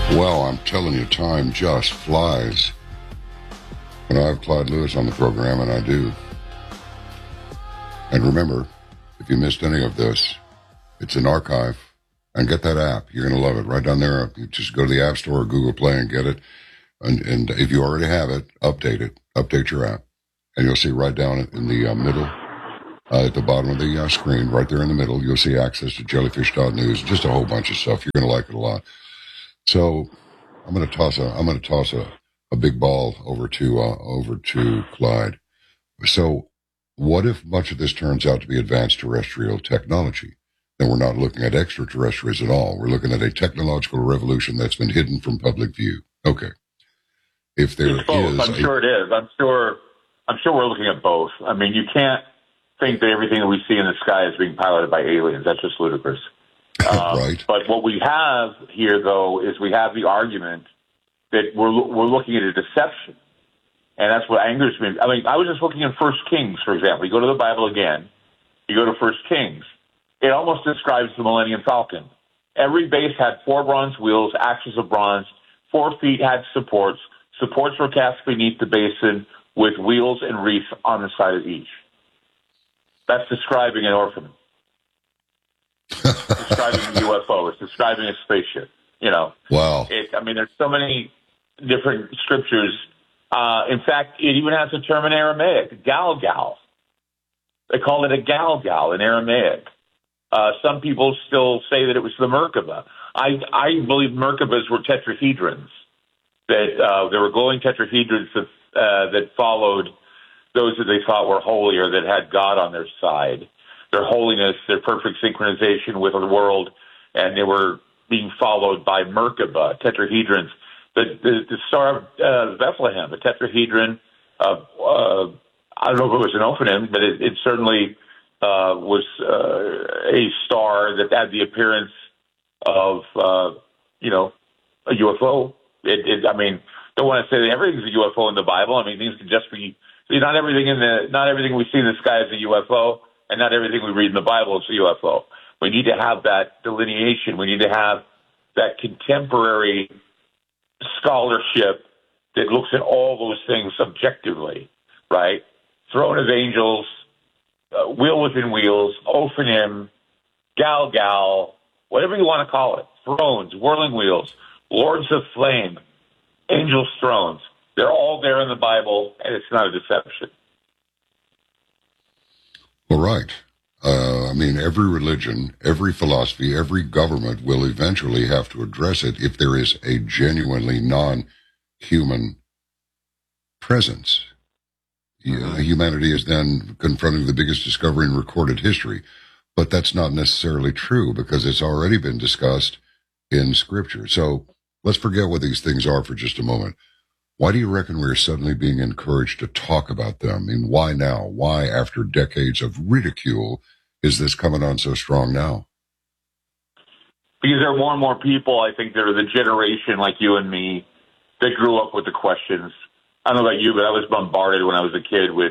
Well, I'm telling you, time just flies. And I have Clyde Lewis on the program, and I do. And remember, if you missed any of this, it's an archive. And get that app. You're going to love it. Right down there, you just go to the App Store or Google Play and get it. And if you already have it, update it. Update your app. And you'll see right down in the middle, at the bottom of the screen, right there in the middle, you'll see access to jellyfish.news. Just a whole bunch of stuff. You're going to like it a lot. So I'm going to toss a big ball over to Clyde. So what if much of this turns out to be advanced terrestrial technology? Then we're not looking at extraterrestrials at all. We're looking at a technological revolution that's been hidden from public view. Okay. If there it's both. I'm sure it is. I'm sure we're looking at both. I mean, you can't think that everything that we see in the sky is being piloted by aliens. That's just ludicrous. Right. But what we have here, though, is we have the argument that we're looking at a deception. And that's what angers me. I mean, I was just looking in First Kings, for example. You go to the Bible again. You go to First Kings. It almost describes the Millennium Falcon. Every base had 4 bronze wheels, axles of bronze. 4 feet had supports. Supports were cast beneath the basin with wheels and wreaths on the side of each. That's describing an orphan. It's describing a UFO. It's describing a spaceship. You know. Wow. There's so many different scriptures. In fact, it even has a term in Aramaic, galgal. They call it a galgal in Aramaic. Some people still say that it was the Merkaba. I believe Merkabas were tetrahedrons, that there were glowing tetrahedrons that followed those that they thought were holy or that had God on their side. Their holiness, their perfect synchronization with the world, and they were being followed by Merkaba, tetrahedrons. The Star of Bethlehem, the tetrahedron, I don't know if it was an ophonym, but it certainly was a star that had the appearance of, a UFO. Don't want to say that everything's a UFO in the Bible. I mean, things can just be. Not everything we see in the sky is a UFO, and not everything we read in the Bible is a UFO. We need to have that delineation. We need to have that contemporary scholarship that looks at all those things objectively, right? Throne of angels, wheel within wheels, Ophanim, Galgal, whatever you want to call it, thrones, whirling wheels, lords of flame, angels' thrones. They're all there in the Bible, and it's not a deception. Well, right. Every religion, every philosophy, every government will eventually have to address it if there is a genuinely non-human presence. Humanity is then confronting the biggest discovery in recorded history. But that's not necessarily true because it's already been discussed in Scripture. So let's forget what these things are for just a moment. Why do you reckon we're suddenly being encouraged to talk about them? I mean, why now? Why, after decades of ridicule, is this coming on so strong now? Because there are more and more people, I think, that are the generation like you and me that grew up with the questions. I don't know about you, but I was bombarded when I was a kid with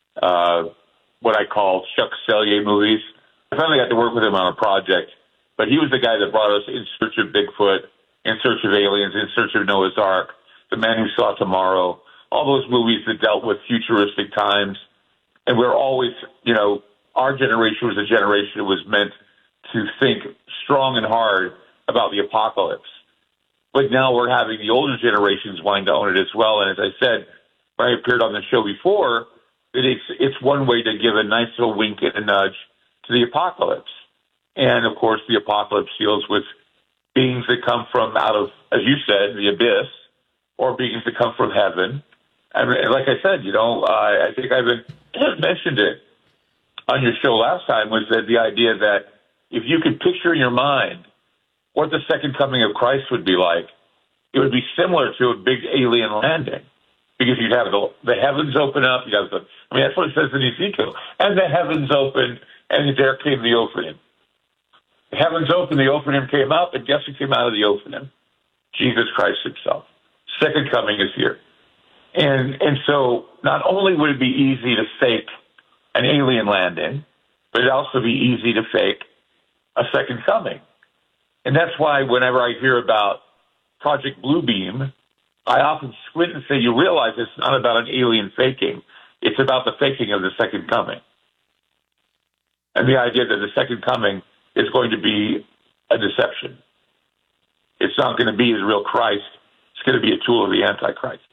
what I call Chuck Selye movies. I finally got to work with him on a project, but he was the guy that brought us In Search of Bigfoot, In Search of Aliens, In Search of Noah's Ark, The Man Who Saw Tomorrow, all those movies that dealt with futuristic times. And we're always, our generation was a generation that was meant to think strong and hard about the apocalypse. But now we're having the older generations wanting to own it as well. And as I said, when I appeared on the show before, that it's one way to give a nice little wink and a nudge to the apocalypse. And, of course, the apocalypse deals with beings that come from out of, as you said, the abyss, or beings that come from heaven. And like I said, I think I've mentioned it on your show last time, was that the idea that if you could picture in your mind what the second coming of Christ would be like, it would be similar to a big alien landing, because you'd have the heavens open up. You'd have that's what it says in Ezekiel. And the heavens opened, and there came the Ophanim. The heavens opened, the Ophanim came up, and guess who came out of the Ophanim? Jesus Christ himself. Second coming is here. And so not only would it be easy to fake an alien landing, but it'd also be easy to fake a second coming. And that's why whenever I hear about Project Bluebeam, I often squint and say, you realize it's not about an alien faking. It's about the faking of the second coming. And the idea that the second coming is going to be a deception. It's not going to be his real Christ. It's going to be a tool of the Antichrist.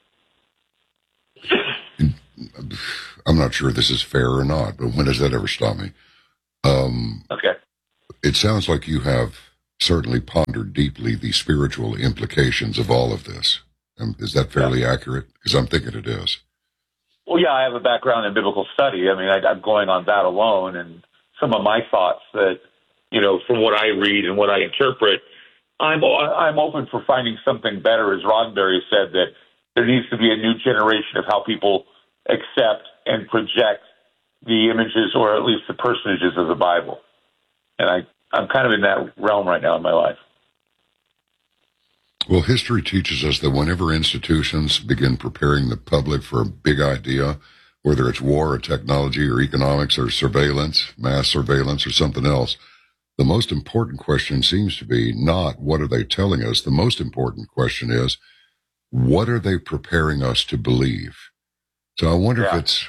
I'm not sure this is fair or not, but when does that ever stop me? Okay. It sounds like you have certainly pondered deeply the spiritual implications of all of this. Is that fairly accurate? Because I'm thinking it is. Well, yeah, I have a background in biblical study. I mean, I'm going on that alone, and some of my thoughts that, you know, from what I read and what I interpret, I'm open for finding something better. As Roddenberry said, that there needs to be a new generation of how people accept and project the images, or at least the personages of the Bible. And I'm kind of in that realm right now in my life. Well, history teaches us that whenever institutions begin preparing the public for a big idea, whether it's war or technology or economics or surveillance, mass surveillance or something else, the most important question seems to be not what are they telling us. The most important question is, what are they preparing us to believe? So I wonder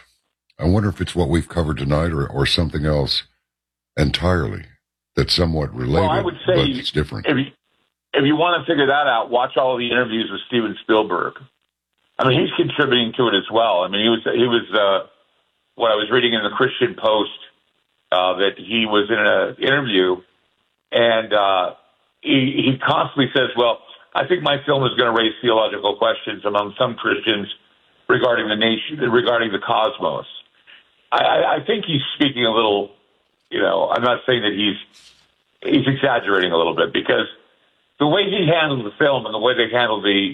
if it's what we've covered tonight or something else entirely that's somewhat related, well, I would say but it's different. If you want to figure that out, watch all of the interviews with Steven Spielberg. I mean, he's contributing to it as well. I mean, he was what I was reading in the Christian Post, that he was in an interview, and he constantly says, well, I think my film is going to raise theological questions among some Christians regarding the nation, regarding the cosmos. I think he's speaking a little, you know, I'm not saying that he's exaggerating a little bit, because the way he handled the film and the way they handled the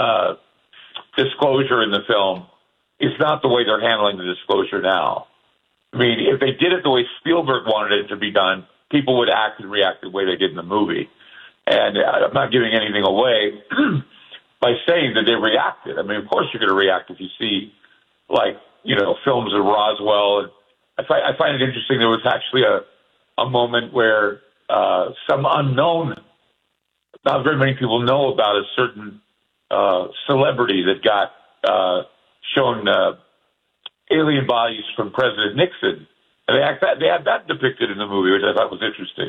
disclosure in the film is not the way they're handling the disclosure now. I mean, if they did it the way Spielberg wanted it to be done, people would act and react the way they did in the movie. And I'm not giving anything away by saying that they reacted. I mean, of course you're going to react if you see, like, you know, films of Roswell. And I find it interesting. There was actually a moment where some unknown, not very many people know about, a certain celebrity that got shown alien bodies from President Nixon. And they had that depicted in the movie, which I thought was interesting.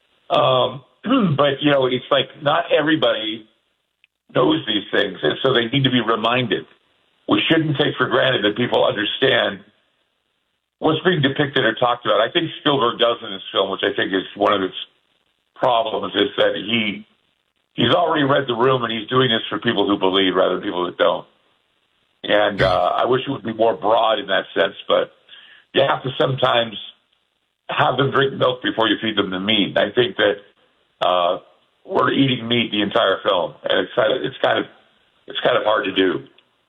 But, you know, it's like not everybody knows these things, and so they need to be reminded. We shouldn't take for granted that people understand what's being depicted or talked about. I think Spielberg does in this film, which I think is one of its problems, is that he's already read the room, and he's doing this for people who believe rather than people that don't. And I wish it would be more broad in that sense, but you have to sometimes have them drink milk before you feed them the meat. I think that we're eating meat the entire film, and it's kind of hard to do.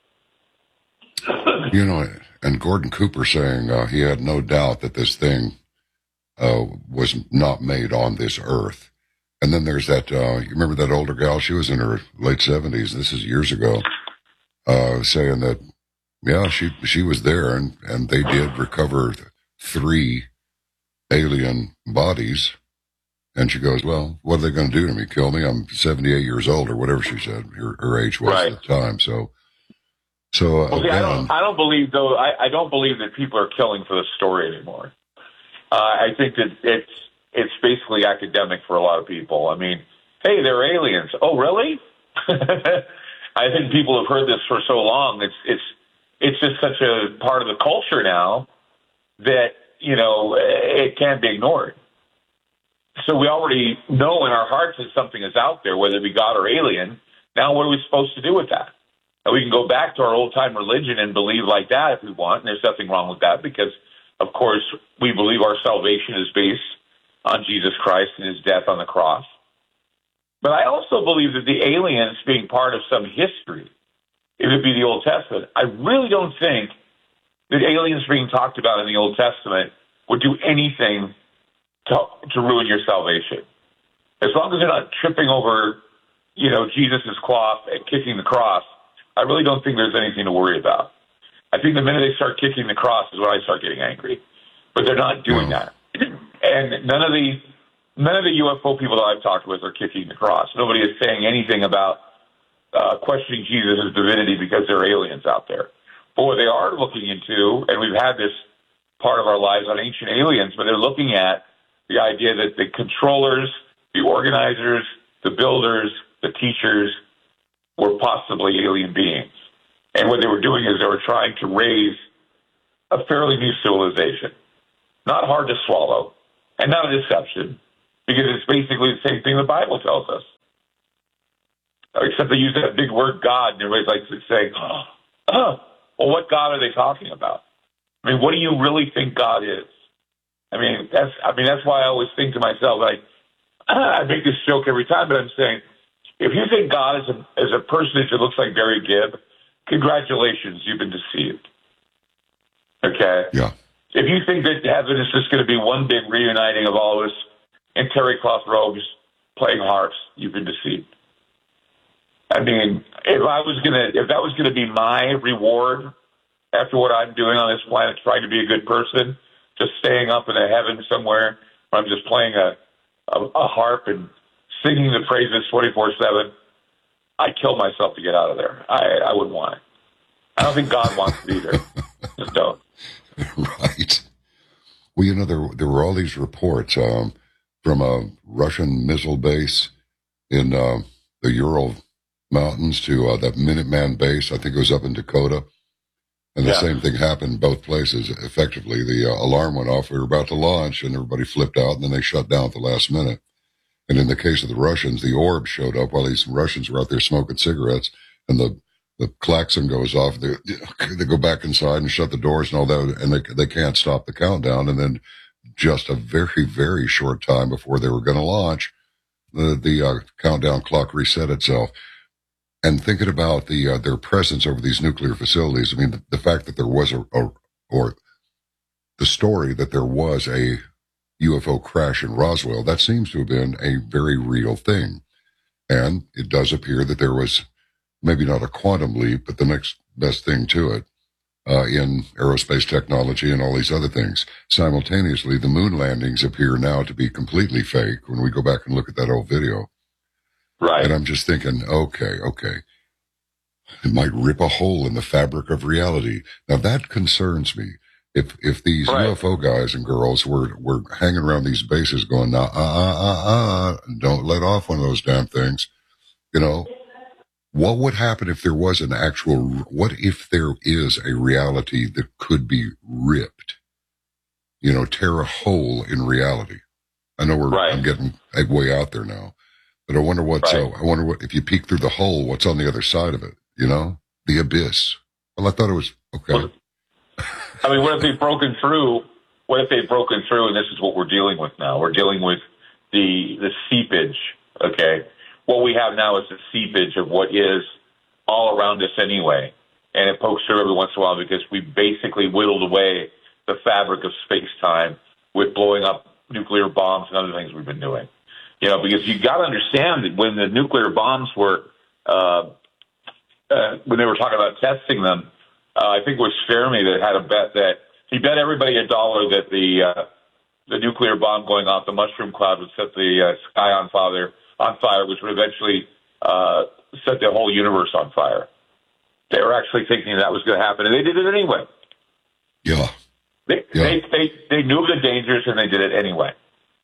You know, and Gordon Cooper saying he had no doubt that this thing was not made on this earth. And then there's that, you remember that older gal? She was in her late 70s. This is years ago, saying that, yeah, she was there, and they did recover 3 alien bodies. And she goes, well, what are they going to do to me? Kill me? I'm 78 years old, or whatever she said. Her age was right at the time. So well, see, again, I don't believe, though. I don't believe that people are killing for the story anymore. I think that it's basically academic for a lot of people. I mean, hey, they're aliens. Oh, really? I think people have heard this for so long. It's just such a part of the culture now that, you know, it can't be ignored. So we already know in our hearts that something is out there, whether it be God or alien. Now what are we supposed to do with that? And we can go back to our old-time religion and believe like that if we want, and there's nothing wrong with that because, of course, we believe our salvation is based on Jesus Christ and his death on the cross. But I also believe that the aliens being part of some history, it would be the Old Testament. I really don't think that aliens being talked about in the Old Testament would do anything to ruin your salvation. As long as they're not tripping over, you know, Jesus' cloth and kicking the cross, I really don't think there's anything to worry about. I think the minute they start kicking the cross is when I start getting angry. But they're not doing that. And none of the none of the UFO people that I've talked with are kicking the cross. Nobody is saying anything about questioning Jesus' divinity because there are aliens out there. But what they are looking into, and we've had this part of our lives on Ancient Aliens, but they're looking at the idea that the controllers, the organizers, the builders, the teachers were possibly alien beings. And what they were doing is they were trying to raise a fairly new civilization. Not hard to swallow, and not a deception, because it's basically the same thing the Bible tells us. Except they use that big word God, and everybody's like saying, well, what God are they talking about? I mean, what do you really think God is? That's why I always think to myself, like, I make this joke every time, but I'm saying, if you think God is a personage that looks like Barry Gibb, congratulations, you've been deceived. Okay? Yeah. If you think that heaven is just going to be one big reuniting of all of us in terry cloth robes playing harps, you've been deceived. I mean, if that was going to be my reward after what I'm doing on this planet, trying to be a good person, just staying up in a heaven somewhere where I'm just playing a harp and singing the praises 24/7, I'd kill myself to get out of there. I wouldn't want it. I don't think God wants it either. Just don't. Right. Well, there were all these reports from a Russian missile base in the Ural Mountains to that Minuteman base. I think it was up in Dakota. And the same thing happened in both places. Effectively, the alarm went off. We were about to launch, and everybody flipped out, and then they shut down at the last minute. And in the case of the Russians, the orb showed up while these Russians were out there smoking cigarettes, and the klaxon goes off. They go back inside and shut the doors and all that, and they can't stop the countdown. And then just a very, very short time before they were going to launch, the countdown clock reset itself. And thinking about their presence over these nuclear facilities, I mean, the fact that there was or the story that there was a UFO crash in Roswell, that seems to have been a very real thing. And it does appear that there was maybe not a quantum leap, but the next best thing to it in aerospace technology and all these other things. Simultaneously, the moon landings appear now to be completely fake when we go back and look at that old video. Right. And I'm just thinking, okay. It might rip a hole in the fabric of reality. Now that concerns me. If these UFO guys and girls were hanging around these bases going, don't let off one of those damn things, what would happen if there was what if there is a reality that could be ripped, tear a hole in reality? I know I'm getting way out there now. But I wonder what if you peek through the hole, what's on the other side of it, the abyss. Well, I thought it was okay. What if they've broken through? What if they've broken through, and this is what we're dealing with now? We're dealing with the seepage, okay? What we have now is the seepage of what is all around us anyway. And it pokes through every once in a while because we basically whittled away the fabric of space-time with blowing up nuclear bombs and other things we've been doing. Because you got to understand that when the nuclear bombs were, when they were talking about testing them, I think it was Fermi that had a bet that he bet everybody $1 that the nuclear bomb going off the mushroom cloud would set the sky on fire, which would eventually set the whole universe on fire. They were actually thinking that was going to happen, and they did it anyway. Yeah. They knew the dangers, and they did it anyway.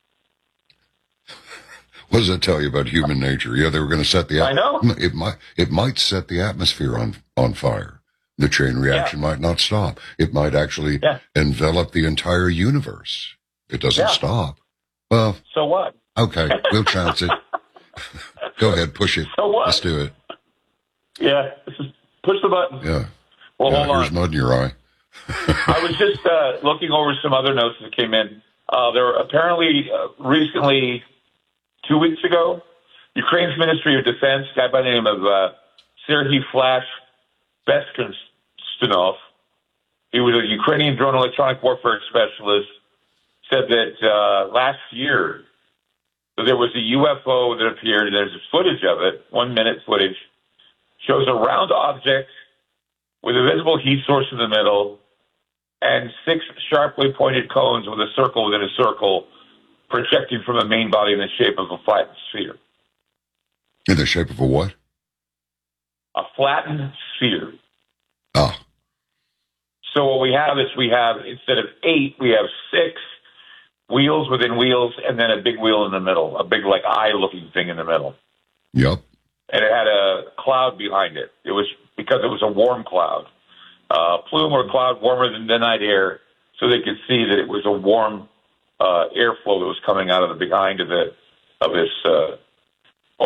What does that tell you about human nature? Yeah, they were going to set the. I know it might set the atmosphere on fire. The chain reaction might not stop. It might actually envelop the entire universe. It doesn't stop. Well, so what? Okay, we'll chance it. Go ahead, push it. So what? Let's do it. Yeah, push the button. Yeah. Well, hold on. Here's mud in your eye. I was just looking over some other notes that came in. There were apparently recently, 2 weeks ago, Ukraine's Ministry of Defense, a guy by the name of Serhiy Flash Beskinstanov, he was a Ukrainian drone electronic warfare specialist, said that last year there was a UFO that appeared, and there's footage of it, 1 minute footage, shows a round object with a visible heat source in the middle and 6 sharply pointed cones with a circle within a circle projecting from the main body in the shape of a flattened sphere. In the shape of a what? A flattened sphere. Oh. So what we have is instead of 8, we have 6 wheels within wheels, and then a big wheel in the middle, a big like eye-looking thing in the middle. Yep. And it had a cloud behind it. It was because it was a warm cloud, plume or cloud warmer than the night air, so they could see that it was a warm airflow that was coming out of the behind of this